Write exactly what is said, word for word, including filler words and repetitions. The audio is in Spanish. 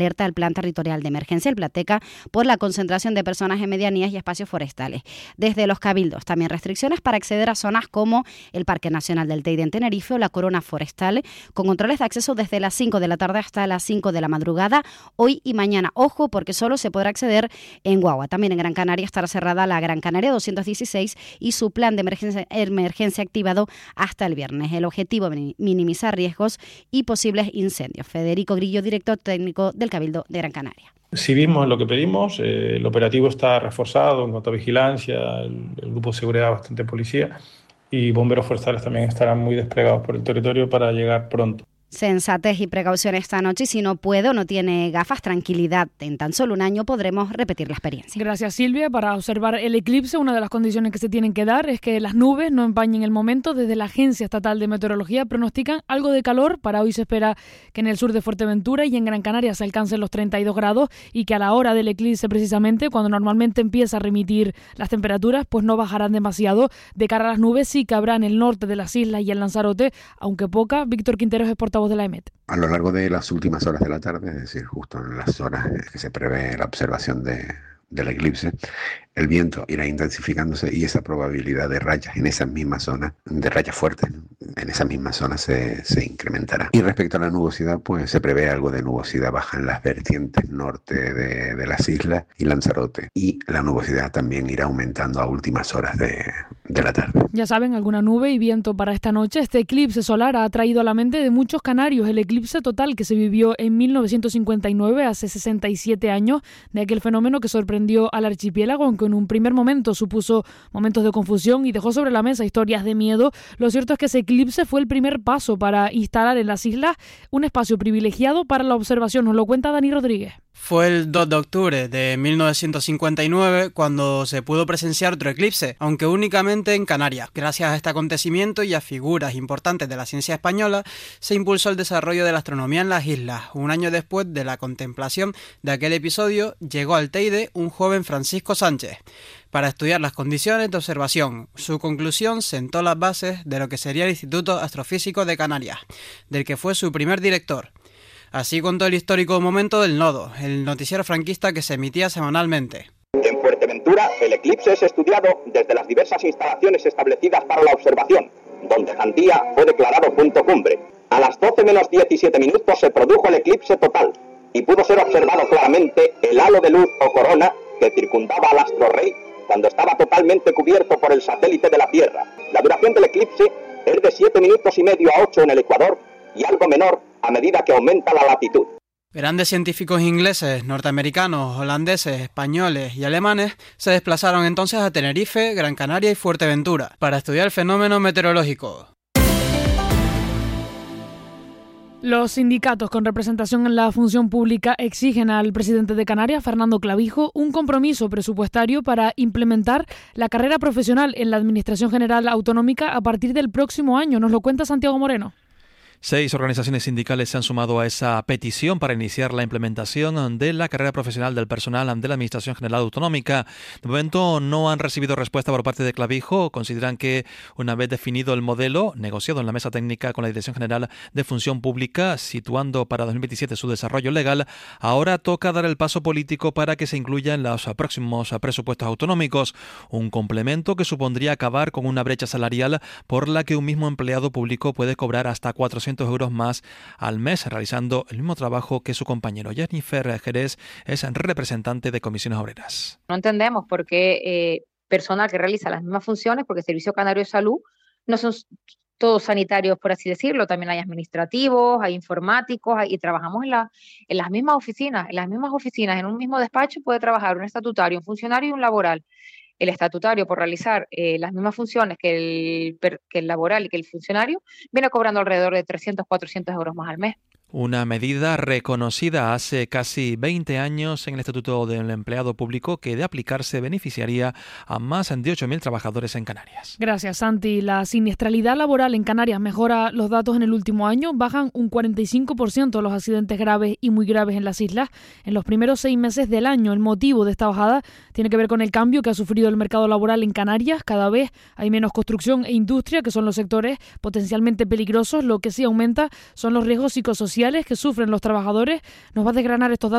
alerta al Plan Territorial de Emergencia, el Plateca, por la concentración de personas en medianías y espacios forestales. Desde los cabildos, también restricciones para acceder a zonas como el Parque Nacional del Teide en Tenerife o la Corona Forestal, con controles de acceso desde las cinco de la tarde hasta las cinco de la madrugada, hoy y mañana. Ojo, porque solo se podrá acceder en Guagua. También en Gran Canaria estará cerrada la Gran Canaria doscientos dieciséis y su plan de emergencia, emergencia activado hasta el viernes. El objetivo es minimizar riesgos y posibles incendios. Federico Grillo, director técnico del Cabildo de Gran Canaria. Sí vimos lo que pedimos, eh, el operativo está reforzado en cuanto a vigilancia, el, el grupo de seguridad bastante policía y bomberos forestales también estarán muy desplegados por el territorio para llegar pronto. Sensatez y precaución esta noche y si no puede o no tiene gafas, tranquilidad. En tan solo un año podremos repetir la experiencia. Gracias, Silvia. Para observar el eclipse, una de las condiciones que se tienen que dar es que las nubes no empañen el momento. Desde la Agencia Estatal de Meteorología pronostican algo de calor. Para hoy se espera que en el sur de Fuerteventura y en Gran Canaria se alcancen los treinta y dos grados y que a la hora del eclipse precisamente, cuando normalmente empieza a remitir las temperaturas, pues no bajarán demasiado. De cara a las nubes sí que habrá en el norte de las islas y en Lanzarote, aunque poca. Víctor Quinteros es portavoz de la E M E T. A lo largo de las últimas horas de la tarde, es decir, justo en las horas que se prevé la observación de, del eclipse, el viento irá intensificándose y esa probabilidad de rayas en esas mismas zonas, de rayas fuertes, ¿no? en esas mismas zonas se, se incrementará. Y respecto a la nubosidad, pues se prevé algo de nubosidad baja en las vertientes norte de, de las islas y Lanzarote. Y la nubosidad también irá aumentando a últimas horas de, de la tarde. Ya saben, alguna nube y viento para esta noche. Este eclipse solar ha traído a la mente de muchos canarios el eclipse total que se vivió en mil novecientos cincuenta y nueve, hace sesenta y siete años, de aquel fenómeno que sorprendió al archipiélago, aunque en un primer momento supuso momentos de confusión y dejó sobre la mesa historias de miedo. Lo cierto es que ese eclipse fue el primer paso para instalar en las islas un espacio privilegiado para la observación. Nos lo cuenta Dani Rodríguez. Fue el dos de octubre de mil novecientos cincuenta y nueve cuando se pudo presenciar otro eclipse, aunque únicamente en Canarias. Gracias a este acontecimiento y a figuras importantes de la ciencia española, se impulsó el desarrollo de la astronomía en las islas. Un año después de la contemplación de aquel episodio, llegó al Teide un joven Francisco Sánchez para estudiar las condiciones de observación. Su conclusión sentó las bases de lo que sería el Instituto Astrofísico de Canarias, del que fue su primer director. Así contó el histórico momento del Nodo, el noticiero franquista que se emitía semanalmente. En Fuerteventura, el eclipse es estudiado desde las diversas instalaciones establecidas para la observación, donde Jandía fue declarado punto cumbre. A las doce menos diecisiete minutos se produjo el eclipse total y pudo ser observado claramente el halo de luz o corona que circundaba al astro rey cuando estaba totalmente cubierto por el satélite de la Tierra. La duración del eclipse es de siete minutos y medio a ocho en el Ecuador y algo menor a medida que aumenta la latitud. Grandes científicos ingleses, norteamericanos, holandeses, españoles y alemanes se desplazaron entonces a Tenerife, Gran Canaria y Fuerteventura para estudiar el fenómeno meteorológico. Los sindicatos con representación en la función pública exigen al presidente de Canarias, Fernando Clavijo, un compromiso presupuestario para implementar la carrera profesional en la Administración General Autonómica a partir del próximo año. Nos lo cuenta Santiago Moreno. Seis organizaciones sindicales se han sumado a esa petición para iniciar la implementación de la carrera profesional del personal de la Administración General Autonómica. De momento no han recibido respuesta por parte de Clavijo. Consideran que una vez definido el modelo, negociado en la mesa técnica con la Dirección General de Función Pública, situando para dos mil veintisiete su desarrollo legal, ahora toca dar el paso político para que se incluya en los próximos presupuestos autonómicos. Un complemento que supondría acabar con una brecha salarial por la que un mismo empleado público puede cobrar hasta cuatrocientos euros más al mes, realizando el mismo trabajo que su compañero. Jennifer Jerez es representante de Comisiones Obreras. No entendemos por qué eh, personal que realiza las mismas funciones, porque el Servicio Canario de Salud no son todos sanitarios, por así decirlo, también hay administrativos, hay informáticos, hay, y trabajamos en, la, en las mismas oficinas, en las mismas oficinas, en un mismo despacho puede trabajar un estatutario, un funcionario y un laboral. El estatutario, por realizar eh, las mismas funciones que el, que el laboral y que el funcionario, viene cobrando alrededor de trescientos, cuatrocientos euros más al mes. Una medida reconocida hace casi veinte años en el Estatuto del Empleado Público que de aplicarse beneficiaría a más de ocho mil trabajadores en Canarias. Gracias, Santi. La siniestralidad laboral en Canarias mejora los datos en el último año. Bajan un cuarenta y cinco por ciento los accidentes graves y muy graves en las islas en los primeros seis meses del año. El motivo de esta bajada tiene que ver con el cambio que ha sufrido el mercado laboral en Canarias. Cada vez hay menos construcción e industria, que son los sectores potencialmente peligrosos. Lo que sí aumenta son los riesgos psicosociales sociales que sufren los trabajadores. Nos va a desgranar estos datos